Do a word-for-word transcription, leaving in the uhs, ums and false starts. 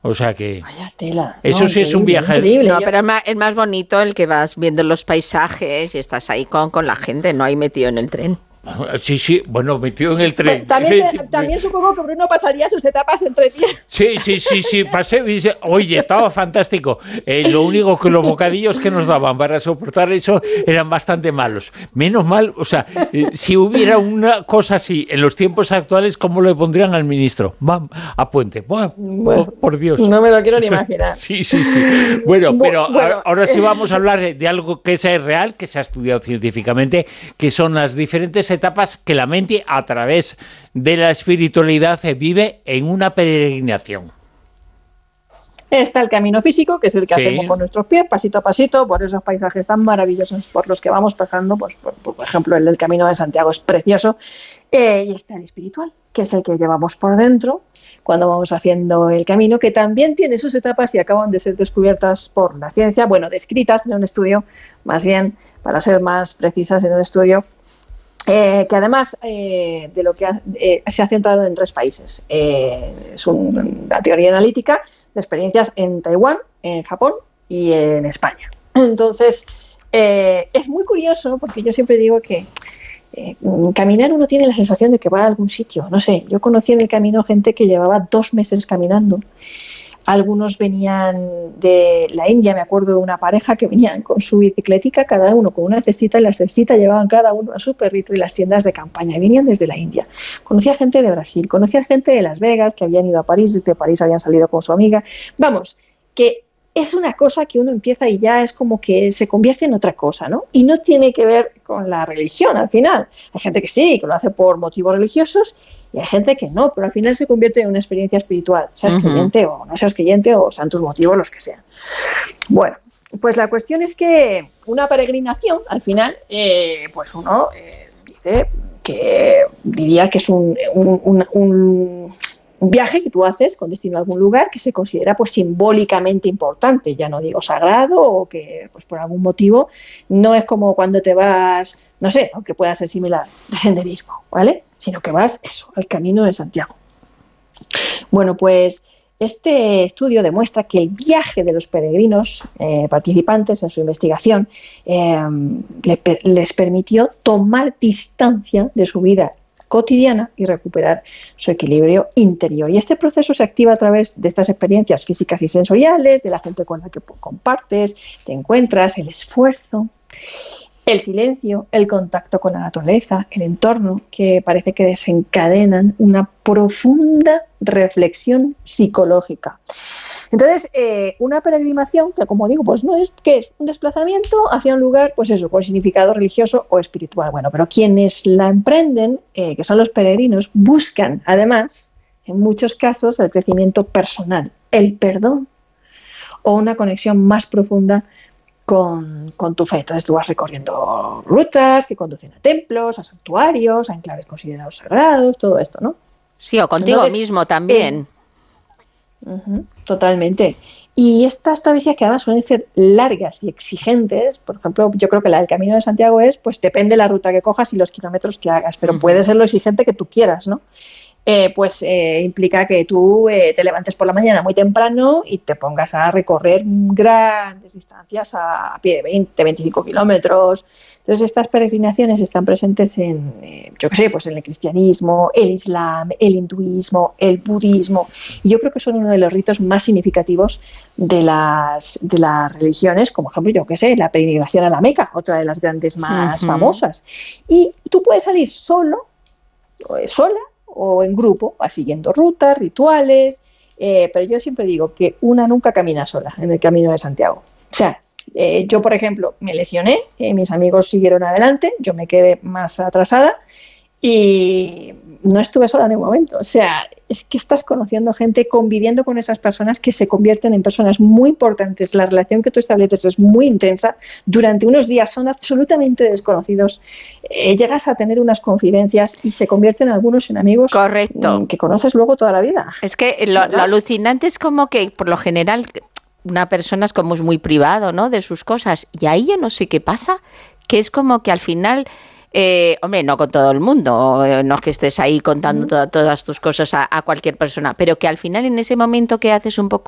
O sea que... Vaya tela. Eso no, sí es un viaje. Increíble. No, pero es más, es más bonito el que vas viendo los paisajes y estás ahí con, con la gente, no ahí metido en el tren. Sí, sí, bueno, metido en el tren. Bueno, también, también supongo que Bruno pasaría sus etapas entre días. Sí, sí, sí, sí, pasé. Oye, estaba fantástico. Eh, lo único que los bocadillos que nos daban para soportar eso eran bastante malos. Menos mal, o sea, eh, si hubiera una cosa así en los tiempos actuales, ¿cómo le pondrían al ministro? Vam, a Puente. Bueno, bueno, por, por Dios. No me lo quiero ni imaginar. Sí, sí, sí. Bueno, pero bueno, ahora sí vamos a hablar de, de algo que es real, que se ha estudiado científicamente, que son las diferentes etapas que la mente a través de la espiritualidad vive en una peregrinación. Está el camino físico, que es el que sí. hacemos con nuestros pies, pasito a pasito, por esos paisajes tan maravillosos por los que vamos pasando, pues por, por ejemplo el del Camino de Santiago es precioso, eh, y está el espiritual, que es el que llevamos por dentro cuando vamos haciendo el camino, que también tiene sus etapas y acaban de ser descubiertas por la ciencia, bueno, descritas en un estudio, más bien, para ser más precisas, en un estudio Eh, que además eh, de lo que ha, eh, se ha centrado en tres países. Eh, es un, una teoría analítica de experiencias en Taiwán, en Japón y en España. Entonces, eh, es muy curioso porque yo siempre digo que eh, caminar uno tiene la sensación de que va a algún sitio. No sé, yo conocí en el camino gente que llevaba dos meses caminando. Algunos venían de la India, me acuerdo de una pareja que venían con su bicicletica, cada uno con una cestita, y la cestita llevaban cada uno a su perrito y las tiendas de campaña, y venían desde la India. Conocía gente de Brasil, conocía gente de Las Vegas, que habían ido a París, desde París habían salido con su amiga. Vamos, que es una cosa que uno empieza y ya es como que se convierte en otra cosa, ¿no? Y no tiene que ver con la religión al final. Hay gente que sí, que lo hace por motivos religiosos, y hay gente que no, pero al final se convierte en una experiencia espiritual, seas uh-huh. creyente o no seas creyente o sean tus motivos los que sean. Bueno, pues la cuestión es que una peregrinación, al final, eh, pues uno eh, dice que diría que es un, un, un, un, un viaje que tú haces con destino a algún lugar que se considera pues simbólicamente importante, ya no digo sagrado o que pues por algún motivo no es como cuando te vas, no sé, aunque pueda ser similar, de senderismo, ¿vale? Sino que vas, eso, al Camino de Santiago. Bueno, pues este estudio demuestra que el viaje de los peregrinos eh, participantes en su investigación eh, le, les permitió tomar distancia de su vida cotidiana y recuperar su equilibrio interior. Y este proceso se activa a través de estas experiencias físicas y sensoriales, de la gente con la que compartes, te encuentras, el esfuerzo, el silencio, el contacto con la naturaleza, el entorno, que parece que desencadenan una profunda reflexión psicológica. Entonces, eh, una peregrinación, que como digo, pues no es que es un desplazamiento hacia un lugar, pues eso, con significado religioso o espiritual. Bueno, pero quienes la emprenden, eh, que son los peregrinos, buscan además, en muchos casos, el crecimiento personal, el perdón o una conexión más profunda Con, con tu fe. Entonces tú vas recorriendo rutas que conducen a templos, a santuarios, a enclaves considerados sagrados, todo esto, ¿no? Sí, o contigo Entonces, mismo también. Eh, uh-huh, totalmente. Y estas travesías que además suelen ser largas y exigentes, por ejemplo, yo creo que la del Camino de Santiago es, pues depende de la ruta que cojas y los kilómetros que hagas, pero uh-huh. puede ser lo exigente que tú quieras, ¿no? Eh, pues eh, implica que tú eh, te levantes por la mañana muy temprano y te pongas a recorrer grandes distancias a, a pie de veinte, veinticinco kilómetros. Entonces estas peregrinaciones están presentes en, eh, yo qué sé, pues en el cristianismo, el islam, el hinduismo, el budismo. Y yo creo que son uno de los ritos más significativos de las, de las religiones, como ejemplo, yo qué sé, la peregrinación a la Meca, otra de las grandes más uh-huh. famosas. Y tú puedes salir solo, o sola, o en grupo, va siguiendo rutas, rituales, eh, pero yo siempre digo que una nunca camina sola en el Camino de Santiago. O sea, eh, yo, por ejemplo, me lesioné, eh, mis amigos siguieron adelante, yo me quedé más atrasada y no estuve sola en un momento. O sea, es que estás conociendo gente, conviviendo con esas personas que se convierten en personas muy importantes. La relación que tú estableces es muy intensa. Durante unos días son absolutamente desconocidos. Eh, llegas a tener unas confidencias y se convierten algunos en amigos. Correcto. Que conoces luego toda la vida. Es que lo, lo alucinante es como que, por lo general, una persona es como es muy privado, ¿no?, de sus cosas. Y ahí yo no sé qué pasa, que es como que al final... Eh, hombre, no con todo el mundo, no es que estés ahí contando to- todas tus cosas a, a cualquier persona, pero que al final en ese momento que haces un poco